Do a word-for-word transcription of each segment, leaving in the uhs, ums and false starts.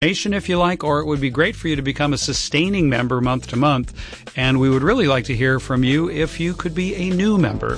if you like, or it would be great for you to become a sustaining member month to month. And we would really like to hear from you if you could be a new member.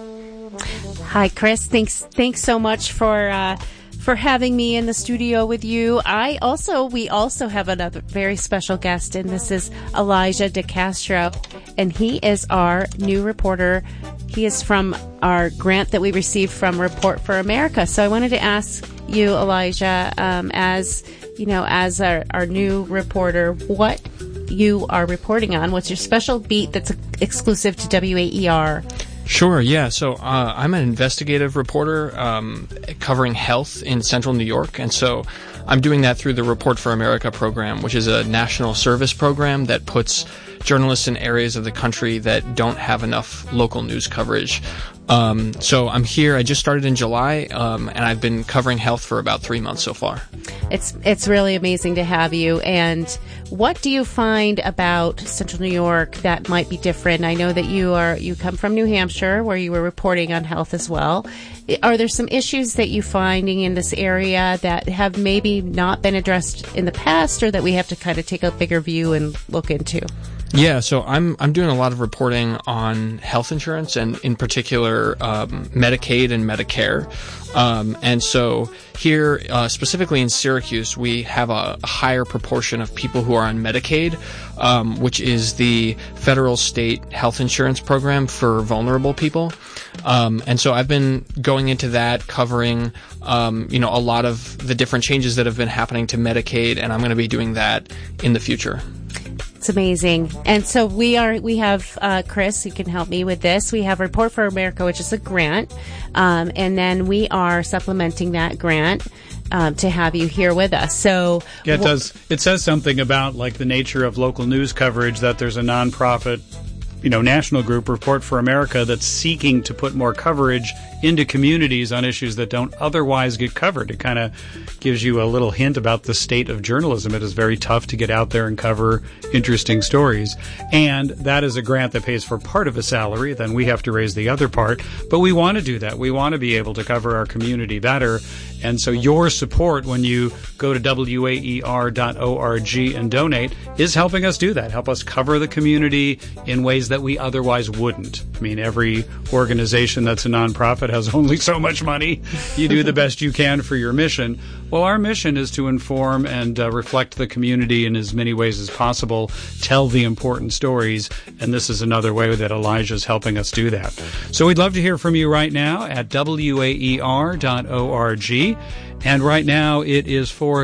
Hi, Chris. Thanks. Thanks so much for uh, for having me in the studio with you. I also we also have another very special guest, and this is Elijah DeCastro, and he is our new reporter. He is from our grant that we received from Report for America. So I wanted to ask you, Elijah, um, as you know, as our, our new reporter, what you are reporting on. What's your special beat that's exclusive to W A E R? Sure, yeah. So uh, I'm an investigative reporter um, covering health in central New York. And so I'm doing that through the Report for America program, which is a national service program that puts journalists in areas of the country that don't have enough local news coverage. Um, so I'm here. I just started in July, um, and I've been covering health for about three months so far. It's it's really amazing to have you. And what do you find about Central New York that might be different? I know that you are you come from New Hampshire, where you were reporting on health as well. Are there some issues that you're finding in this area that have maybe not been addressed in the past, or that we have to kind of take a bigger view and look into? Yeah, so I'm I'm doing a lot of reporting on health insurance, and in particular um, Medicaid and Medicare. Um, and so here, uh, specifically in Syracuse, we have a higher proportion of people who are on Medicaid, um, which is the federal state health insurance program for vulnerable people. Um, and so I've been going into that, covering, um, you know, a lot of the different changes that have been happening to Medicaid, and I'm going to be doing that in the future. It's amazing. And so we are, we have, uh, Chris, who can help me with this. We have Report for America, which is a grant. Um, and then we are supplementing that grant, um, to have you here with us. So yeah, it does. It says something about like the nature of local news coverage, that there's a nonprofit, you know, national group, Report for America, that's seeking to put more coverage into communities on issues that don't otherwise get covered. It kind of gives you a little hint about the state of journalism. It is very tough to get out there and cover interesting stories. And that is a grant that pays for part of a salary. Then we have to raise the other part. But we want to do that. We want to be able to cover our community better. And so your support when you go to W A E R dot org and donate is helping us do that, help us cover the community in ways that we otherwise wouldn't. I mean, every organization that's a nonprofit has only so much money. You do the best you can for your mission. Well, our mission is to inform and uh, reflect the community in as many ways as possible, tell the important stories, and this is another way that Elijah's helping us do that. So we'd love to hear from you right now at W A E R dot org. And right now it is four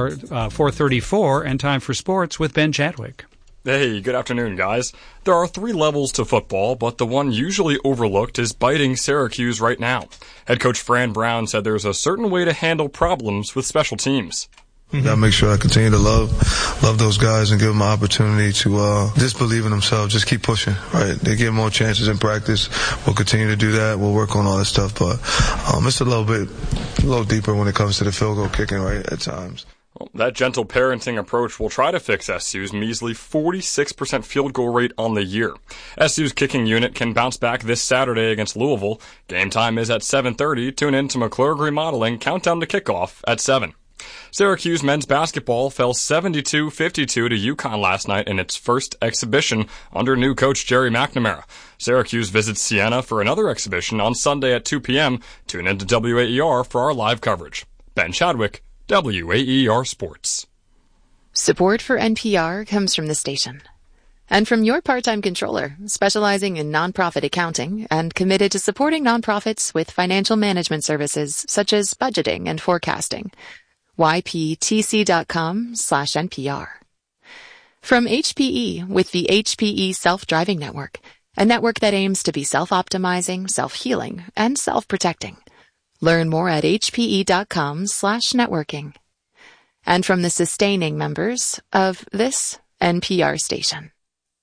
thirty-four and time for sports with Ben Chadwick. Hey, good afternoon, guys. There are three levels to football, but the one usually overlooked is biting Syracuse right now. Head coach Fran Brown said there's a certain way to handle problems with special teams. Mm-hmm. Gotta make sure I continue to love love those guys and give them an opportunity to uh, just believe in themselves, just keep pushing, right? They get more chances in practice. We'll continue to do that. We'll work on all that stuff, but um, it's a little bit, a little deeper when it comes to the field goal kicking, right, at times. Well, that gentle parenting approach will try to fix S U's measly forty-six percent field goal rate on the year. S U's kicking unit can bounce back this Saturday against Louisville. Game time is at seven thirty. Tune in to McClurg Remodeling Countdown to Kickoff at seven. Syracuse men's basketball fell seventy-two fifty-two to UConn last night in its first exhibition under new coach Jerry McNamara. Syracuse visits Siena for another exhibition on Sunday at two p.m. Tune in to W A E R for our live coverage. Ben Chadwick, W A E R Sports. Support for N P R comes from the station. And from your part-time controller, specializing in nonprofit accounting and committed to supporting nonprofits with financial management services such as budgeting and forecasting. Y P T C dot com slash N P R. From H P E with the H P E Self-Driving Network, a network that aims to be self-optimizing, self-healing, and self-protecting. Learn more at H P E dot com slash networking. And from the sustaining members of this N P R station.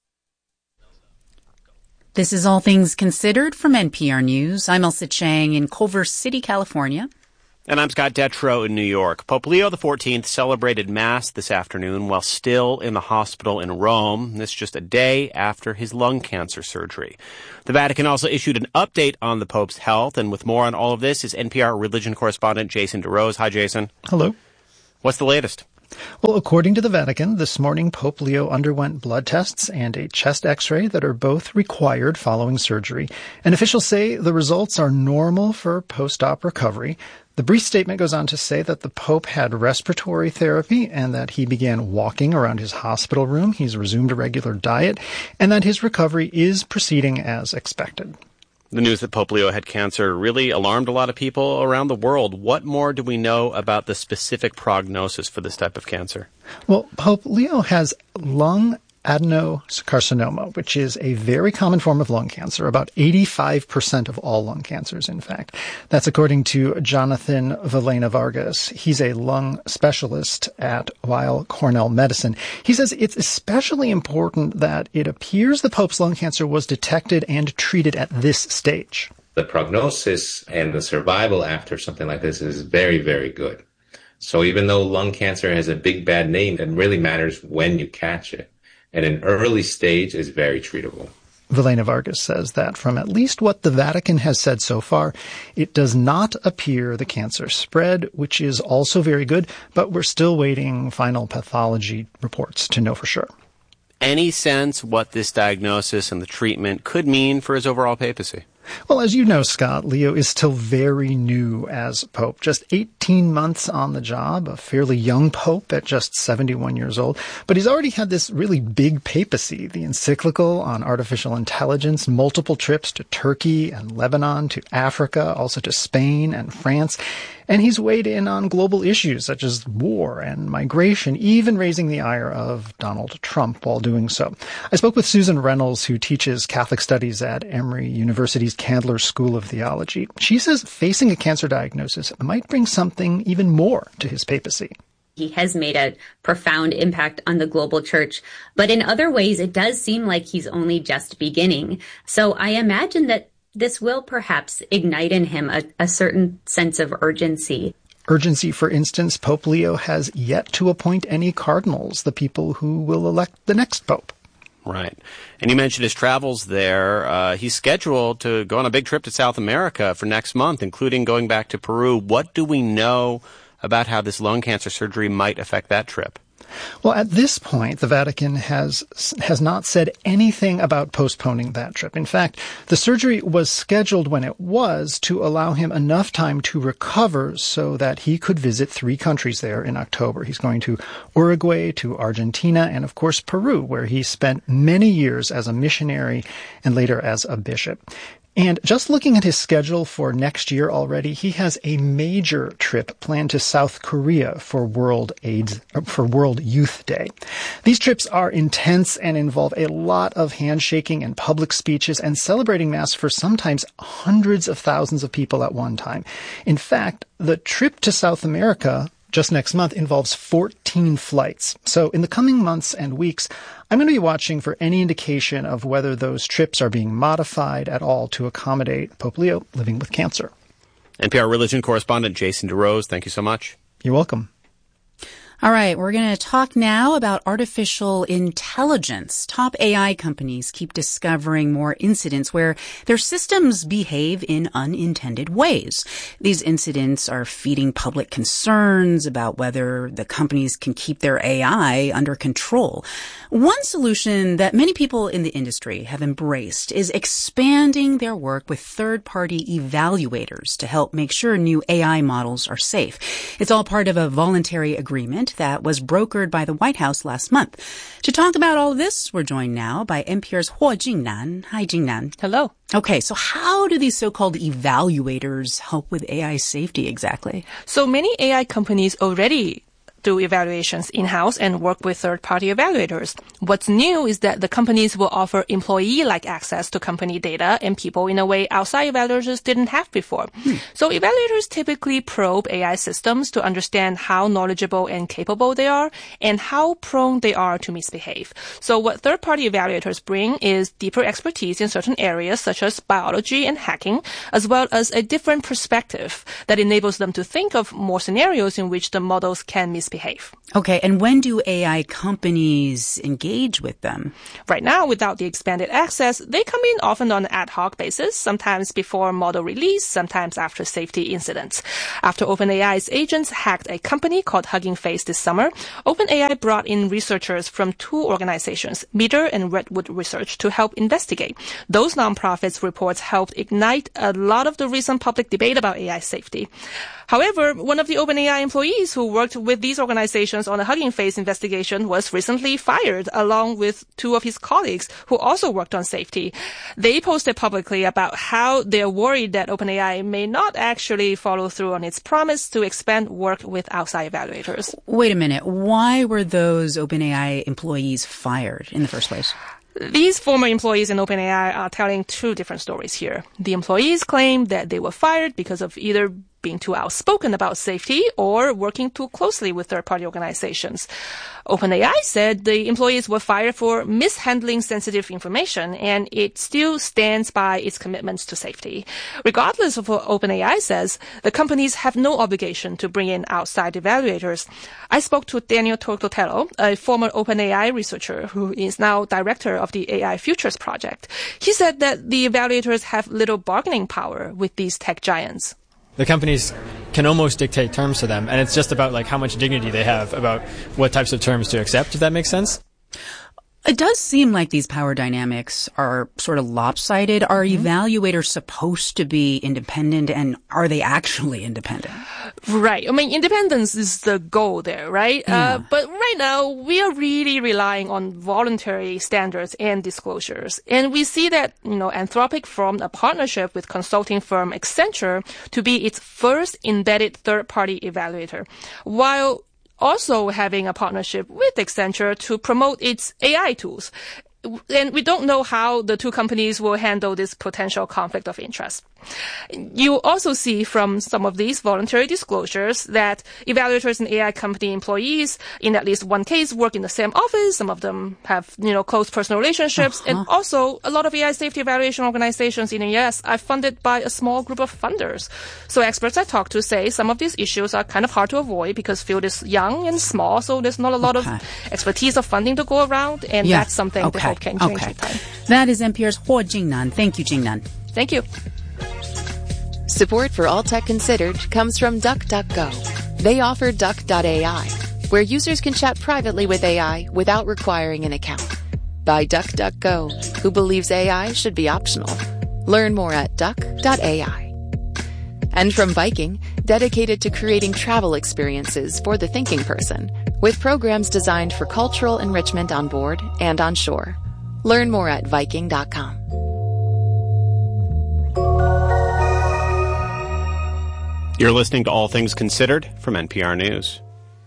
This is All Things Considered from N P R News. I'm Elsa Chang in Culver City, California. And I'm Scott Detrow in New York. Pope Leo the fourteenth celebrated Mass this afternoon while still in the hospital in Rome. This just a day after his lung cancer surgery. The Vatican also issued an update on the Pope's health, and with more on all of this is N P R religion correspondent Jason DeRose. Hi, Jason. Hello. What's the latest? Well, according to the Vatican, this morning Pope Leo underwent blood tests and a chest x-ray that are both required following surgery. And officials say the results are normal for post-op recovery. The brief statement goes on to say that the Pope had respiratory therapy and that he began walking around his hospital room. He's resumed a regular diet and that his recovery is proceeding as expected. The news that Pope Leo had cancer really alarmed a lot of people around the world. What more do we know about the specific prognosis for this type of cancer? Well, Pope Leo has lung adenocarcinoma, which is a very common form of lung cancer, about eighty-five percent of all lung cancers, in fact. That's according to Jonathan Vilena Vargas. He's a lung specialist at Weill Cornell Medicine. He says it's especially important that it appears the Pope's lung cancer was detected and treated at this stage. The prognosis and the survival after something like this is very, very good. So even though lung cancer has a big bad name, it really matters when you catch it. At an early stage is very treatable. Vilena Vargas says that from at least what the Vatican has said so far, it does not appear the cancer spread, which is also very good, but we're still waiting final pathology reports to know for sure. Any sense what this diagnosis and the treatment could mean for his overall papacy? Well, as you know, Scott, Leo is still very new as Pope, just eighteen months on the job, a fairly young Pope at just seventy-one years old. But he's already had this really big papacy, the encyclical on artificial intelligence, multiple trips to Turkey and Lebanon, to Africa, also to Spain and France. And he's weighed in on global issues such as war and migration, even raising the ire of Donald Trump while doing so. I spoke with Susan Reynolds, who teaches Catholic Studies at Emory University's Candler School of Theology. She says facing a cancer diagnosis might bring something even more to his papacy. He has made a profound impact on the global church, but in other ways, it does seem like he's only just beginning. So I imagine that this will perhaps ignite in him a, a certain sense of urgency. Urgency, for instance, Pope Leo has yet to appoint any cardinals, the people who will elect the next pope. Right. And you mentioned his travels there. Uh, he's scheduled to go on a big trip to South America for next month, including going back to Peru. What do we know about how this lung cancer surgery might affect that trip? Well, at this point, the Vatican has has not said anything about postponing that trip. In fact, the surgery was scheduled when it was to allow him enough time to recover so that he could visit three countries there in October. He's going to Uruguay, to Argentina, and of course Peru, where he spent many years as a missionary and later as a bishop. And just looking at his schedule for next year already, he has a major trip planned to South Korea for World AIDS, for World Youth Day. These trips are intense and involve a lot of handshaking and public speeches and celebrating Mass for sometimes hundreds of thousands of people at one time. In fact, the trip to South America just next month involves fourteen flights. So in the coming months and weeks, I'm going to be watching for any indication of whether those trips are being modified at all to accommodate Pope Leo living with cancer. N P R religion correspondent Jason DeRose, thank you so much. You're welcome. All right, we're going to talk now about artificial intelligence. Top A I companies keep discovering more incidents where their systems behave in unintended ways. These incidents are feeding public concerns about whether the companies can keep their A I under control. One solution that many people in the industry have embraced is expanding their work with third-party evaluators to help make sure new A I models are safe. It's all part of a voluntary agreement that was brokered by the White House last month. To talk about all of this, we're joined now by N P R's Huo Jingnan. Hi, Jingnan. Hello. Okay, so how do these so-called evaluators help with A I safety exactly? So many A I companies already do evaluations in-house and work with third-party evaluators. What's new is that the companies will offer employee-like access to company data and people in a way outside evaluators didn't have before. Hmm. So evaluators typically probe A I systems to understand how knowledgeable and capable they are and how prone they are to misbehave. So what third-party evaluators bring is deeper expertise in certain areas such as biology and hacking, as well as a different perspective that enables them to think of more scenarios in which the models can misbehave. misbehave. Okay, and when do A I companies engage with them? Right now, without the expanded access, they come in often on an ad hoc basis, sometimes before model release, sometimes after safety incidents. After OpenAI's agents hacked a company called Hugging Face this summer, OpenAI brought in researchers from two organizations, Meter and Redwood Research, to help investigate. Those nonprofits' reports helped ignite a lot of the recent public debate about A I safety. However, one of the OpenAI employees who worked with these organizations on the Hugging Face investigation was recently fired, along with two of his colleagues who also worked on safety. They posted publicly about how they're worried that OpenAI may not actually follow through on its promise to expand work with outside evaluators. Wait a minute. Why were those OpenAI employees fired in the first place? These former employees in OpenAI are telling two different stories here. The employees claim that they were fired because of either being too outspoken about safety or working too closely with third-party organizations. OpenAI said the employees were fired for mishandling sensitive information, and it still stands by its commitments to safety. Regardless of what OpenAI says, the companies have no obligation to bring in outside evaluators. I spoke to Daniel Tortotero, a former OpenAI researcher who is now director of the A I Futures Project. He said that the evaluators have little bargaining power with these tech giants. The companies can almost dictate terms to them, and it's just about like how much dignity they have about what types of terms to accept, if that makes sense. It does seem like these power dynamics are sort of lopsided. Are mm-hmm. evaluators supposed to be independent, and are they actually independent? Right. I mean, independence is the goal there, right? Yeah. Uh, but right now, we are really relying on voluntary standards and disclosures. And we see that, you know, Anthropic formed a partnership with consulting firm Accenture to be its first embedded third-party evaluator, while also having a partnership with Accenture to promote its A I tools. And we don't know how the two companies will handle this potential conflict of interest. You also see from some of these voluntary disclosures that evaluators and A I company employees, in at least one case, work in the same office. Some of them have, you know, close personal relationships. Uh-huh. And also, a lot of A I safety evaluation organizations in the U S are funded by a small group of funders. So experts I talked to say some of these issues are kind of hard to avoid because field is young and small, so there's not a lot okay. of expertise or funding to go around, and yeah. that's something okay. they hope can change okay. with time. That is N P R's Huo Jingnan. Thank you, Jingnan. Thank you. Support for All Tech Considered comes from DuckDuckGo. They offer Duck dot A I, where users can chat privately with A I without requiring an account. By DuckDuckGo, who believes A I should be optional. Learn more at Duck dot A I. And from Viking, dedicated to creating travel experiences for the thinking person, with programs designed for cultural enrichment on board and on shore. Learn more at Viking dot com. You're listening to All Things Considered from N P R News.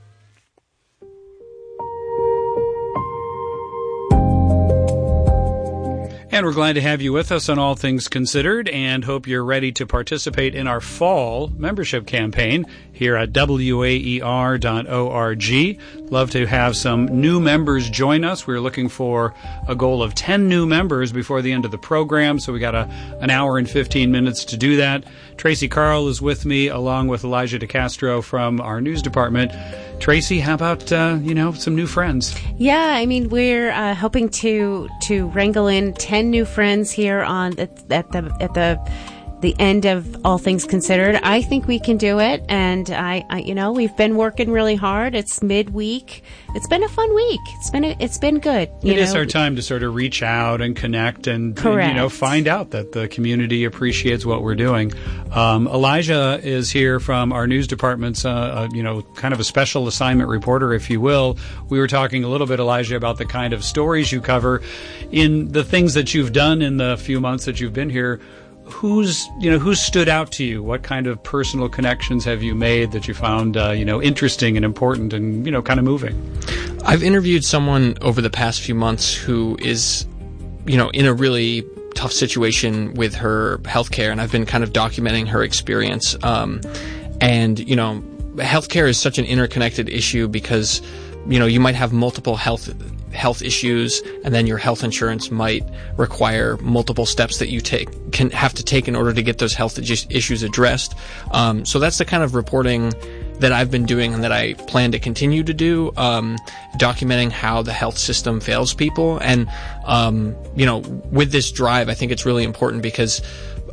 And we're glad to have you with us on All Things Considered, and hope you're ready to participate in our fall membership campaign here at W A E R dot org. Love to have some new members join us. We're looking for a goal of ten new members before the end of the program, so we got a, an hour and fifteen minutes to do that. Tracy Carl is with me, along with Elijah DeCastro from our news department. Tracy, how about, uh, you know, some new friends? Yeah, I mean, we're uh, hoping to to wrangle in ten new friends here on at, at the at the the end of All Things Considered. I think we can do it, and I, I you know, we've been working really hard. It's midweek. It's been a fun week. It's been a, it's been good. You it know? is our time to sort of reach out and connect and, Correct. and you know find out that the community appreciates what we're doing. Um, Elijah is here from our news department's uh, uh, you know kind of a special assignment reporter, if you will. We were talking a little bit, Elijah, about the kind of stories you cover in the things that you've done in the few months that you've been here. Who's, you know, who's stood out to you? What kind of personal connections have you made that you found, uh, you know, interesting and important and, you know, kind of moving? I've interviewed someone over the past few months who is, you know, in a really tough situation with her healthcare, and I've been kind of documenting her experience. Um, and, you know, healthcare is such an interconnected issue because, you know, you might have multiple health health issues, and then your health insurance might require multiple steps that you take can have to take in order to get those health issues addressed. Um, so that's the kind of reporting that I've been doing and that I plan to continue to do, um, documenting how the health system fails people. And, um, you know, with this drive, I think it's really important because,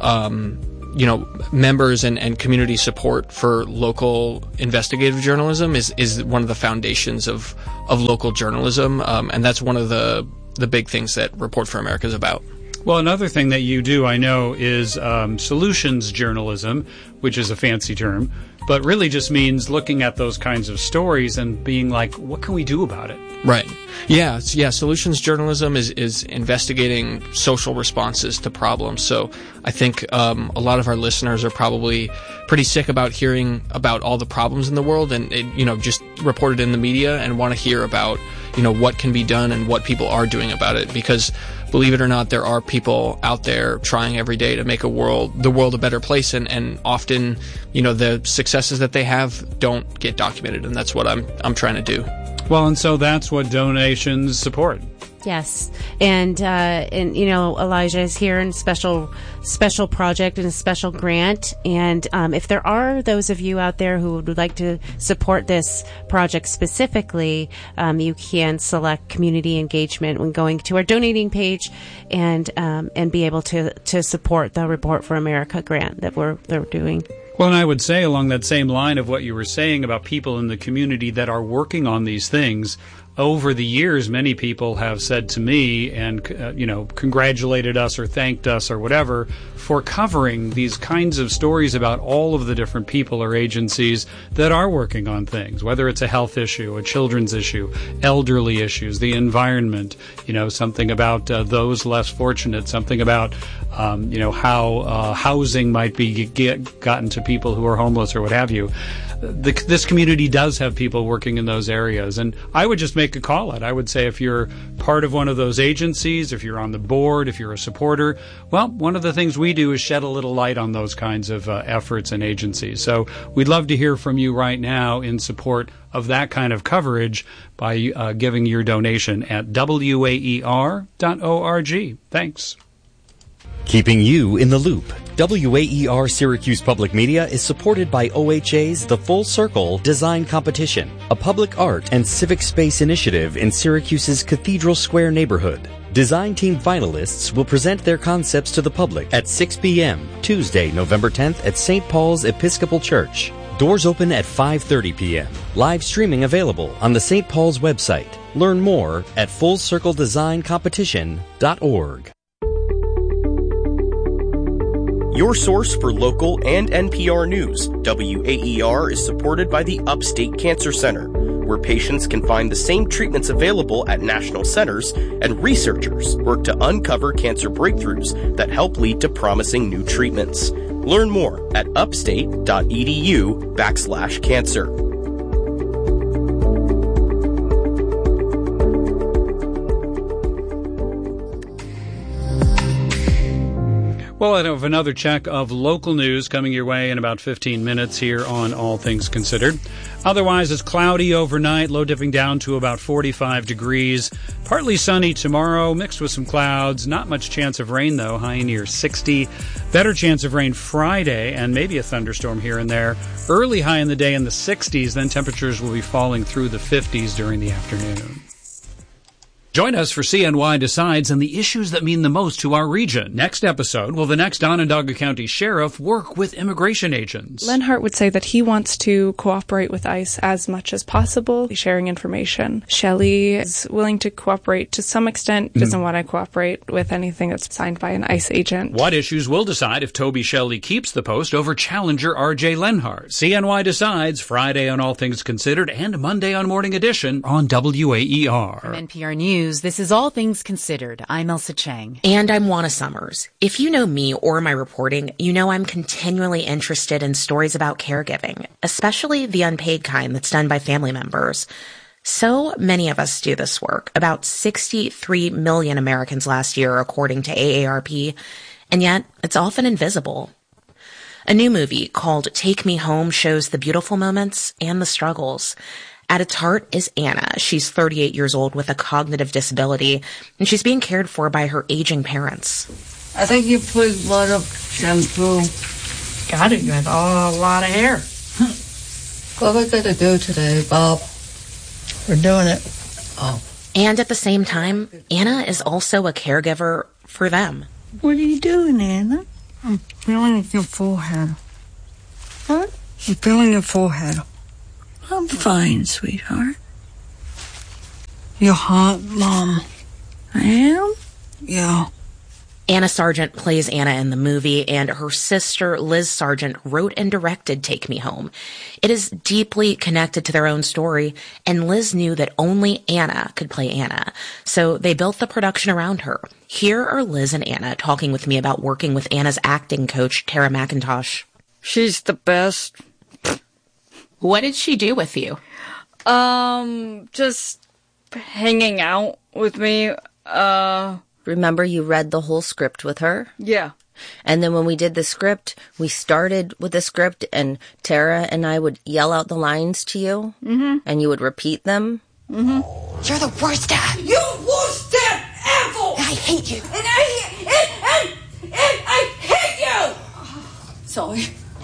um, you know, members and, and community support for local investigative journalism is, is one of the foundations of, of local journalism. Um, and that's one of the, the big things that Report for America is about. Well, another thing that you do, I know, is um, solutions journalism, which is a fancy term, but really just means looking at those kinds of stories and being like, what can we do about it? Right. Yeah. Yeah. Solutions journalism is, is investigating social responses to problems. So I think um, a lot of our listeners are probably pretty sick about hearing about all the problems in the world and, it, you know, just reported in the media and want to hear about, you know, what can be done and what people are doing about it. Because believe it or not, there are people out there trying every day to make a world, the world a better place. And, and often, you know, the successes that they have don't get documented. And that's what I'm, I'm trying to do. Well, and so that's what donations support. Yes, and uh, and you know, Elijah is here in a special special project and a special grant. And um, if there are those of you out there who would like to support this project specifically, um, you can select community engagement when going to our donating page, and um, and be able to to support the Report for America grant that we're they're doing. Well, and I would say along that same line of what you were saying about people in the community that are working on these things, over the years, many people have said to me and, uh, you know, congratulated us or thanked us or whatever for covering these kinds of stories about all of the different people or agencies that are working on things, whether it's a health issue, a children's issue, elderly issues, the environment, you know, something about uh, those less fortunate, something about, um, you know, how uh, housing might be get, gotten to people who are homeless or what have you. The, this community does have people working in those areas, and I would just make a call out. I would say if you're part of one of those agencies, if you're on the board, if you're a supporter, well, one of the things we do is shed a little light on those kinds of uh, efforts and agencies. So we'd love to hear from you right now in support of that kind of coverage by uh, giving your donation at W A E R dot org. Thanks. Keeping you in the loop. W A E R Syracuse Public Media is supported by O H A's The Full Circle Design Competition, a public art and civic space initiative in Syracuse's Cathedral Square neighborhood. Design team finalists will present their concepts to the public at six p.m. Tuesday, November tenth at Saint Paul's Episcopal Church. Doors open at five thirty p.m. Live streaming available on the Saint Paul's website. Learn more at full circle design competition dot org. Your source for local and N P R news, W A E R is supported by the Upstate Cancer Center, where patients can find the same treatments available at national centers, and researchers work to uncover cancer breakthroughs that help lead to promising new treatments. Learn more at upstate.edu backslash cancer. Well, I have another check of local news coming your way in about fifteen minutes here on All Things Considered. Otherwise, it's cloudy overnight, low dipping down to about forty-five degrees. Partly sunny tomorrow, mixed with some clouds. Not much chance of rain, though, high near sixty. Better chance of rain Friday, and maybe a thunderstorm here and there. Early high in the day in the sixties, then temperatures will be falling through the fifties during the afternoon. Join us for C N Y Decides and the issues that mean the most to our region. Next episode, will the next Onondaga County Sheriff work with immigration agents? Lenhart would say that he wants to cooperate with ICE as much as possible, sharing information. Shelley is willing to cooperate to some extent, doesn't mm. want to cooperate with anything that's signed by an ICE agent. What issues will decide if Toby Shelley keeps the post over challenger R J Lenhart? C N Y Decides, Friday on All Things Considered and Monday on Morning Edition on W A E R. From N P R News, this is All Things Considered. I'm Elsa Chang. And I'm Juana Summers. If you know me or my reporting, you know I'm continually interested in stories about caregiving, especially the unpaid kind that's done by family members. So many of us do this work, about sixty-three million Americans last year, according to A A R P, and yet it's often invisible. A new movie called Take Me Home shows the beautiful moments and the struggles. At its heart is Anna. She's thirty-eight years old with a cognitive disability, and she's being cared for by her aging parents. I think you put blood up shampoo. God, you have a lot of hair. What are we going to do today, Bob? We're doing it. Oh. And at the same time, Anna is also a caregiver for them. What are you doing, Anna? I'm feeling your forehead. What? I'm feeling your forehead. I'm fine, sweetheart. You're hot, Mom. I am? Yeah. Anna Sargent plays Anna in the movie, and her sister, Liz Sargent, wrote and directed Take Me Home. It is deeply connected to their own story, and Liz knew that only Anna could play Anna, so they built the production around her. Here are Liz and Anna talking with me about working with Anna's acting coach, Tara McIntosh. She's the best. What did she do with you? Um, just hanging out with me, uh... Remember you read the whole script with her? Yeah. And then when we did the script, we started with the script and Tara and I would yell out the lines to you. Mm-hmm. And you would repeat them. Mm-hmm. You're the worst dad. You worst dad ever! I hate you. And I, and, and, and I hate you! Sorry.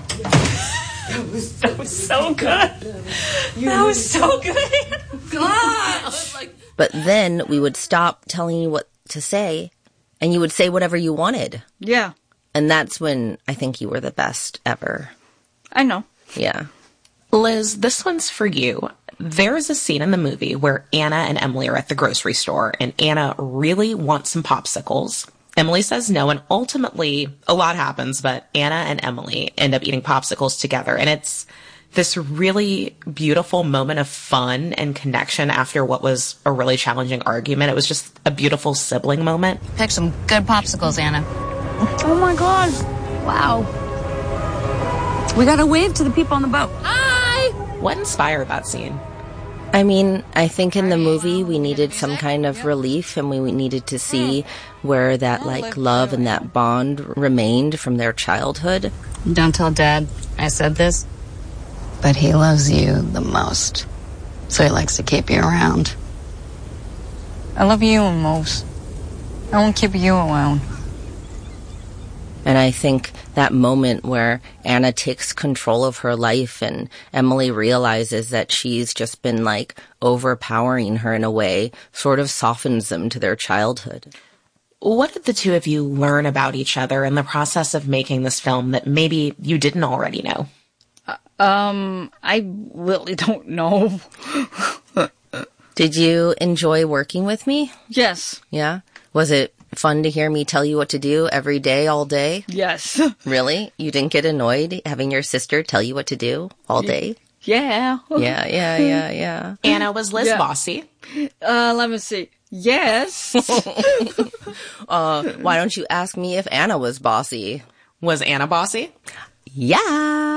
That was, that was so good. That was so good. Gosh! But then we would stop telling you what to say, and you would say whatever you wanted. Yeah. And that's when I think you were the best ever. I know. Yeah. Liz, this one's for you. There's a scene in the movie where Anna and Emily are at the grocery store, and Anna really wants some popsicles. Emily says no, and ultimately a lot happens, but Anna and Emily end up eating popsicles together, and it's this really beautiful moment of fun and connection after what was a really challenging argument. It was just a beautiful sibling moment. Pick some good popsicles, Anna. Oh my God. Wow. We gotta wave to the people on the boat. Hi! What inspired that scene? I mean, I think in the movie we needed some kind of relief, and we needed to see where that, like, love and that bond remained from their childhood. Don't tell Dad I said this, but he loves you the most, so he likes to keep you around. I love you most. I won't keep you around. And I think that moment where Anna takes control of her life and Emily realizes that she's just been, like, overpowering her in a way sort of softens them to their childhood. What did the two of you learn about each other in the process of making this film that maybe you didn't already know? Um, I really don't know. Did you enjoy working with me? Yes. Yeah? Was it fun to hear me tell you what to do every day, all day? Yes. Really? You didn't get annoyed having your sister tell you what to do all day? Yeah. Yeah, yeah, yeah, yeah. Anna, was Liz Yeah. bossy? Uh, let me see. Yes. uh, why don't you ask me if Anna was bossy? Was Anna bossy? Yeah.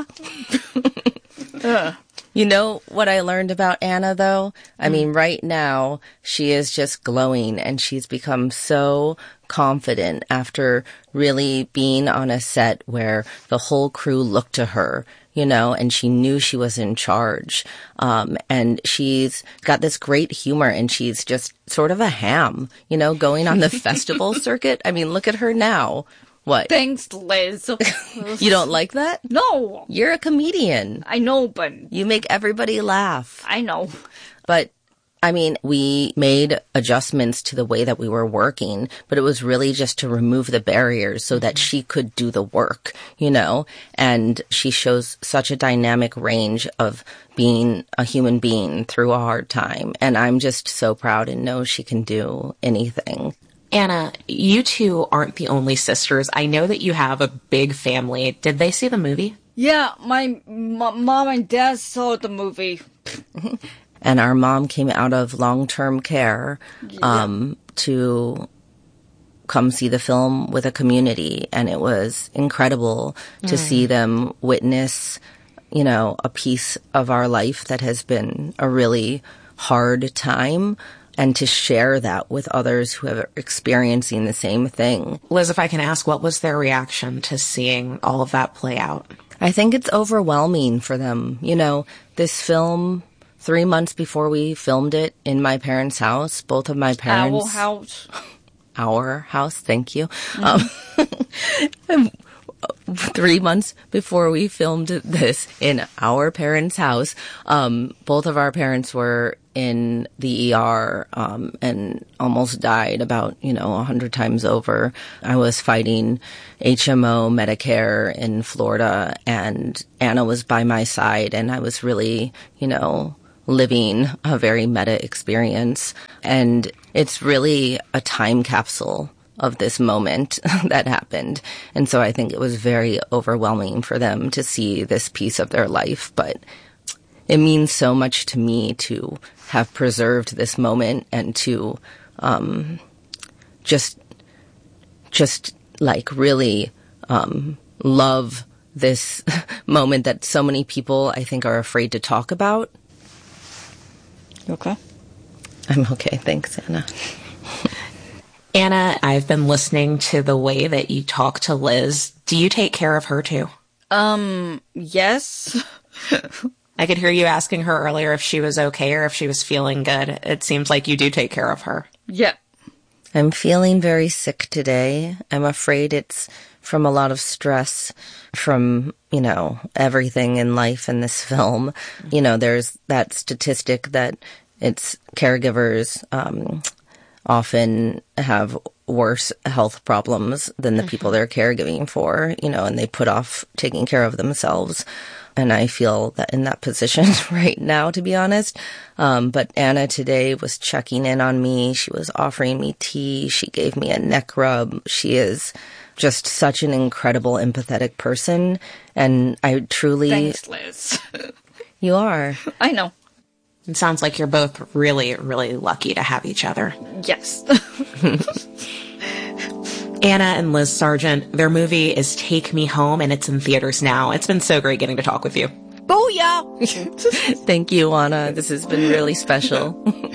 uh. You know what I learned about Anna, though? I mean, right now, she is just glowing, and she's become so confident after really being on a set where the whole crew looked to her, you know, and she knew she was in charge. Um, and she's got this great humor, and she's just sort of a ham, you know, going on the festival circuit. I mean, look at her now. What? Thanks, Liz. You don't like that? No. You're a comedian. I know, but... You make everybody laugh. I know. But, I mean, we made adjustments to the way that we were working, but it was really just to remove the barriers so that she could do the work, you know? And she shows such a dynamic range of being a human being through a hard time. And I'm just so proud and know she can do anything. Anna, you two aren't the only sisters. I know that you have a big family. Did they see the movie? Yeah, my, my mom and dad saw the movie. And our mom came out of long-term care um, yeah. to come see the film with a community. And it was incredible to mm. see them witness, you know, a piece of our life that has been a really hard time, and to share that with others who are experiencing the same thing. Liz, if I can ask, what was their reaction to seeing all of that play out? I think it's overwhelming for them. You know, this film, three months before we filmed it in my parents' house, both of my parents... Our house. Our house, thank you. Mm-hmm. Um, three months before we filmed this in our parents' house. Um, both of our parents were in the E R um, and almost died about, you know, a hundred times over. I was fighting H M O Medicare in Florida, and Anna was by my side, and I was really, you know, living a very meta experience. And it's really a time capsule of this moment that happened. And so I think it was very overwhelming for them to see this piece of their life. But it means so much to me to have preserved this moment and to um, just, just like really um, love this moment that so many people, I think, are afraid to talk about. You okay? I'm okay. Thanks, Anna. Anna, I've been listening to the way that you talk to Liz. Do you take care of her too? Um, yes. I could hear you asking her earlier if she was okay or if she was feeling good. It seems like you do take care of her. Yeah. I'm feeling very sick today. I'm afraid it's from a lot of stress from, you know, everything in life in this film. You know, there's that statistic that it's caregivers, um, often have worse health problems than the people they're caregiving for, you know, and they put off taking care of themselves. And I feel that in that position right now, to be honest. Um, but Anna today was checking in on me. She was offering me tea. She gave me a neck rub. She is just such an incredible, empathetic person. And I truly... Thanks, Liz. You are. I know. It sounds like you're both really, really lucky to have each other. Yes. Anna and Liz Sargent, their movie is Take Me Home, and it's in theaters now. It's been so great getting to talk with you. Booyah! Thank you, Anna. This has been really special.